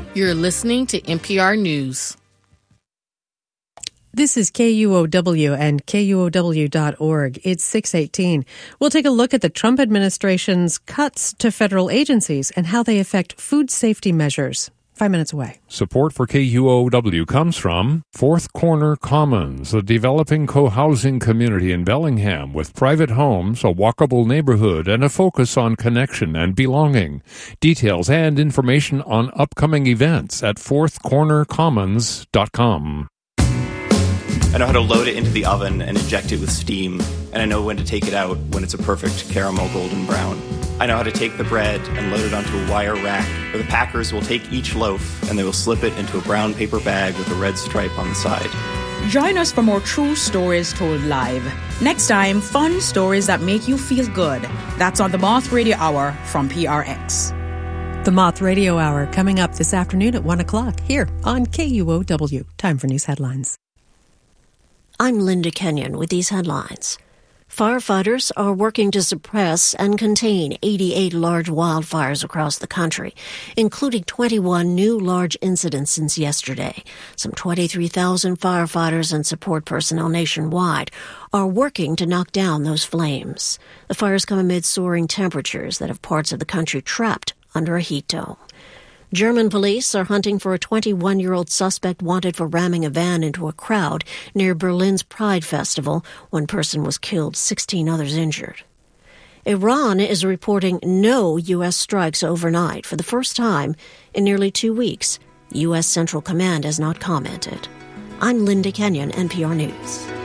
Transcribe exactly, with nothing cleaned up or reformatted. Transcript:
You're listening to N P R News. This is K U O W and K U O W dot org. It's six eighteen. We'll take a look at the Trump administration's cuts to federal agencies and how they affect food safety measures. Five minutes away. Support for K U O W comes from Fourth Corner Commons, a developing co-housing community in Bellingham with private homes, a walkable neighborhood, and a focus on connection and belonging. Details and information on upcoming events at fourth corner commons dot com. I know how to load it into the oven and inject it with steam, and I know when to take it out when it's a perfect caramel golden brown. I know how to take the bread and load it onto a wire rack, where the packers will take each loaf and they will slip it into a brown paper bag with a red stripe on the side. Join us for more true stories told live. Next time, fun stories that make you feel good. That's on the Moth Radio Hour from P R X. The Moth Radio Hour coming up this afternoon at one o'clock here on K U O W. Time for news headlines. I'm Linda Kenyon with these headlines. Firefighters are working to suppress and contain eighty-eight large wildfires across the country, including twenty-one new large incidents since yesterday. Some twenty-three thousand firefighters and support personnel nationwide are working to knock down those flames. The fires come amid soaring temperatures that have parts of the country trapped under a heat dome. German police are hunting for a twenty-one-year-old suspect wanted for ramming a van into a crowd near Berlin's Pride Festival. One person was killed, sixteen others injured. Iran is reporting no U S strikes overnight for the first time in nearly two weeks. U S Central Command has not commented. I'm Linda Kenyon, N P R News.